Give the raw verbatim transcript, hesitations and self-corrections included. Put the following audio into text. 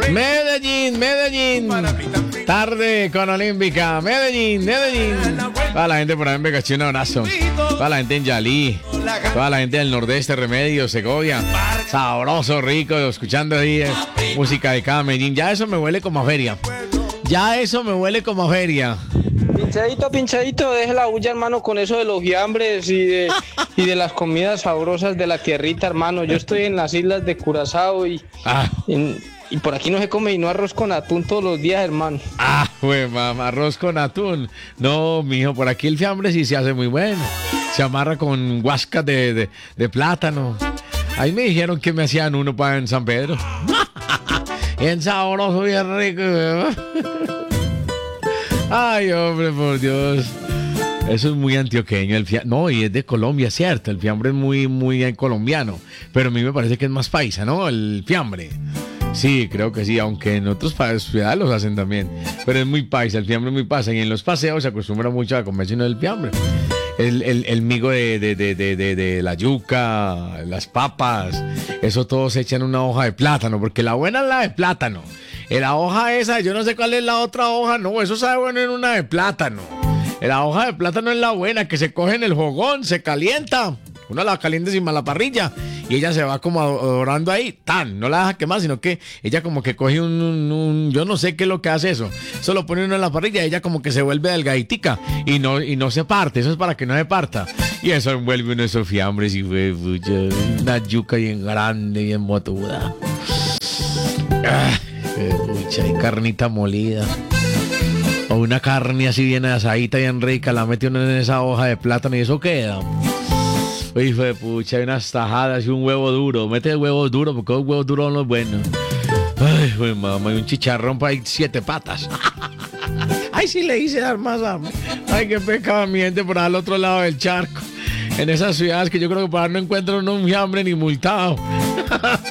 Medellín, Medellín. Tarde con Olímpica. Medellín, Medellín. Toda la gente por ahí en Becachí, un abrazo. Toda la gente en Yalí. Toda la gente del nordeste, Remedios, Segovia. Sabroso, rico, escuchando ahí eh, música de cada Medellín. Ya eso me huele como a feria. Ya eso me huele como a feria. Pinchadito, pinchadito, deje la bulla, hermano, con eso de los fiambres y de, y de las comidas sabrosas de la tierrita, hermano. Yo estoy en las islas de Curazao y, Ah. en- y por aquí no se come sino arroz con atún todos los días, hermano. Ah, güey, mamá, arroz con atún. No, mijo, por aquí el fiambre sí se hace muy bueno. Se amarra con guascas de, de, de plátano. Ahí me dijeron que me hacían uno para en San Pedro. Bien sabroso, bien rico. Ay, hombre, por Dios. Eso es muy antioqueño. El fia- no, y es de Colombia, cierto. El fiambre es muy, muy eh, colombiano. Pero a mí me parece que es más paisa, ¿no? El fiambre. Sí, creo que sí, aunque en otros pa- ciudades los hacen también. Pero es muy paisa, el fiambre es muy paisa. Y en los paseos se acostumbra mucho a comer sino el fiambre. El, el, el migo de, de, de, de, de, de la yuca, las papas, eso todo se echa en una hoja de plátano, porque la buena es la de plátano. En la hoja esa, yo no sé cuál es la otra hoja, no, eso sabe bueno en una de plátano. En la hoja de plátano es la buena, que se coge en el fogón, se calienta. Uno la calienta encima de la parrilla y ella se va como adorando ahí, tan, no la deja quemar, sino que ella como que coge un, un- un- yo no sé qué es lo que hace eso, eso lo pone uno en la parrilla y ella como que se vuelve delgaditica y no, y no se parte, eso es para que no se parta. Y eso envuelve uno de esos fiambres y fue pucha, una yuca bien grande, bien botuda. Ah, qué pucha, y carnita molida. O una carne así bien asadita, bien rica, la mete uno en esa hoja de plátano y eso queda. Uy, fue pucha, hay unas tajadas y un huevo duro. Mete huevos duros porque los huevos duros son los buenos. Ay, fue mamá, y un chicharrón para ahí siete patas. Ay, sí le hice dar más hambre. Ay, qué pecado mi gente por al otro lado del charco. En esas ciudades que yo creo que para no encuentro un fiambre ni multado.